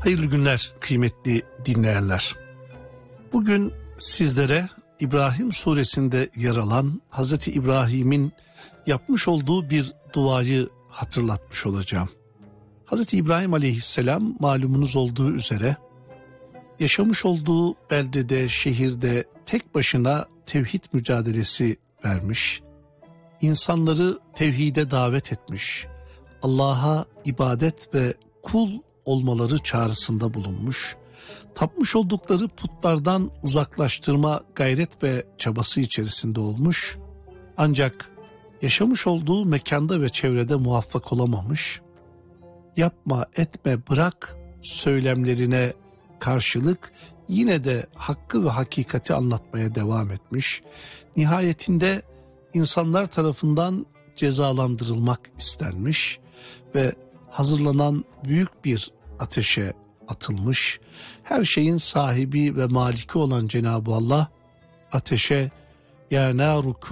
Hayırlı günler kıymetli dinleyenler. Bugün sizlere İbrahim suresinde yer alan Hazreti İbrahim'in yapmış olduğu bir duayı hatırlatmış olacağım. Hazreti İbrahim aleyhisselam malumunuz olduğu üzere yaşamış olduğu beldede, şehirde tek başına tevhid mücadelesi vermiş, insanları tevhide davet etmiş, Allah'a ibadet ve kul olmaları çağrısında bulunmuş, tapmış oldukları putlardan uzaklaştırma gayret ve çabası içerisinde olmuş, ancak yaşamış olduğu mekanda ve çevrede muvaffak olamamış, yapma etme bırak söylemlerine karşılık yine de hakkı ve hakikati anlatmaya devam etmiş, nihayetinde insanlar tarafından cezalandırılmak istenmiş ve hazırlanan büyük bir ateşe atılmış. Her şeyin sahibi ve maliki olan Cenab-ı Allah ateşe ya naru